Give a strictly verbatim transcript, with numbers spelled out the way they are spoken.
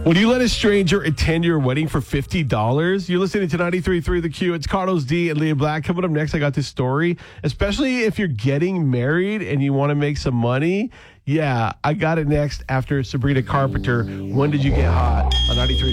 Would you let a stranger attend your wedding for fifty dollars? You're listening to ninety-three point three The Q. It's Carlos D and Leah Black. Coming up next, I got this story. Especially if you're getting married and you want to make some money. Yeah, I got it next after Sabrina Carpenter. When did you get hot? On ninety-three.